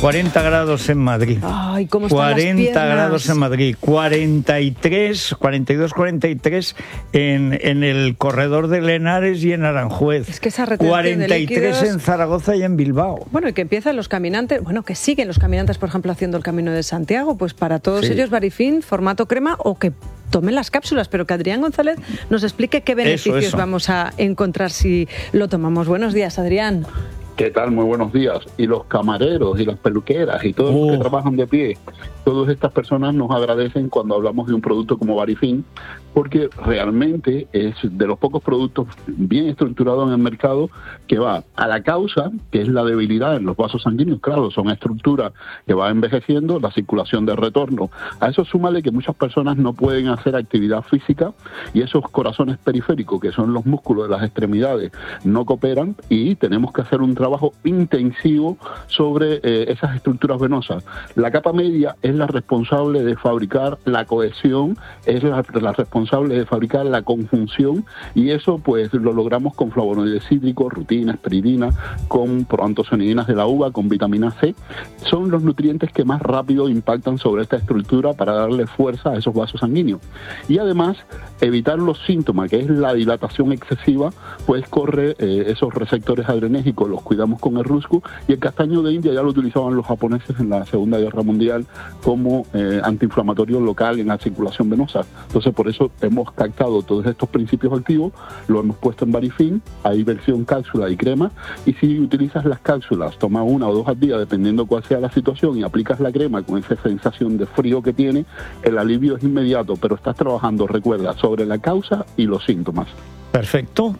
40 grados en Madrid. Ay, ¿cómo están 40 las piernas? grados en Madrid, 42, 43 en el corredor de Lenares y en Aranjuez. Es que esa retención de 43 líquidos... en Zaragoza y en Bilbao. Bueno, y que empiezan los caminantes, que siguen los caminantes, por ejemplo, haciendo el Camino de Santiago, pues para todos ellos Barifin, formato crema, o que tomen las cápsulas, pero que Adrián González nos explique qué beneficios vamos a encontrar si lo tomamos. Buenos días, Adrián. ¿Qué tal? Muy buenos días. Y los camareros y las peluqueras y todos los que trabajan de pie, todas estas personas nos agradecen cuando hablamos de un producto como Barifin, porque realmente es de los pocos productos bien estructurados en el mercado que va a la causa, que es la debilidad en los vasos sanguíneos. Claro, son estructuras que va envejeciendo, la circulación de retorno. A eso súmale que muchas personas no pueden hacer actividad física y esos corazones periféricos, que son los músculos de las extremidades, no cooperan y tenemos que hacer un trabajo intensivo sobre esas estructuras venosas. La capa media es la responsable de fabricar la cohesión, es la responsable de fabricar la conjunción, y eso pues lo logramos con flavonoides cítricos, rutina, esperidina, con proantocianinas de la uva, con vitamina C. Son los nutrientes que más rápido impactan sobre esta estructura para darle fuerza a esos vasos sanguíneos. Y además evitar los síntomas, que es la dilatación excesiva, pues corre esos receptores adrenérgicos, los cuidamos con el rusco, y el castaño de India ya lo utilizaban los japoneses en la Segunda Guerra Mundial como antiinflamatorio local en la circulación venosa. Entonces por eso hemos captado todos estos principios activos, lo hemos puesto en Barifin. Hay versión cápsula y crema, y si utilizas las cápsulas, toma 1 o 2 al día dependiendo cuál sea la situación, y aplicas la crema con esa sensación de frío que tiene, el alivio es inmediato, pero estás trabajando, recuerda, sobre la causa y los síntomas. Perfecto,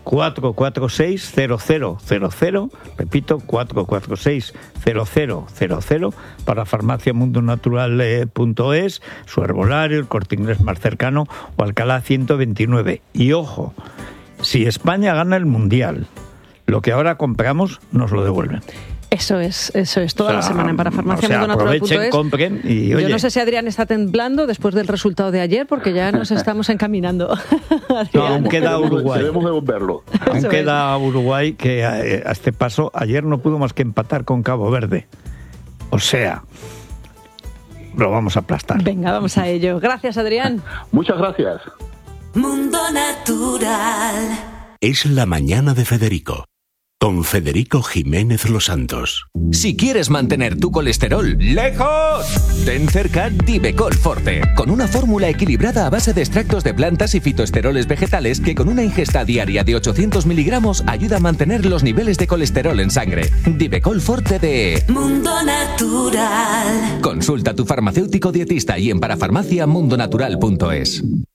446-0000, repito, 446-0000 para farmaciamundonatural.es, su herbolario, el Corte Inglés más cercano o Alcalá 129. Y ojo, si España gana el Mundial, lo que ahora compramos nos lo devuelven. Eso es, toda la semana en parafarmaciamundonatural.es. Aprovechen, compren y Yo no sé si Adrián está temblando después del resultado de ayer, porque ya nos estamos encaminando. No, aún queda Uruguay. Debemos devolverlo. Aún queda Uruguay, que a este paso ayer no pudo más que empatar con Cabo Verde. O sea, lo vamos a aplastar. Venga, vamos a ello. Gracias, Adrián. Muchas gracias. Mundo Natural. Es la mañana de Federico, con Federico Jiménez Los Santos. Si quieres mantener tu colesterol lejos, ten cerca Divecol Forte, con una fórmula equilibrada a base de extractos de plantas y fitoesteroles vegetales que con una ingesta diaria de 800 miligramos ayuda a mantener los niveles de colesterol en sangre. Divecol Forte de Mundo Natural. Consulta a tu farmacéutico dietista y en parafarmaciamundonatural.es.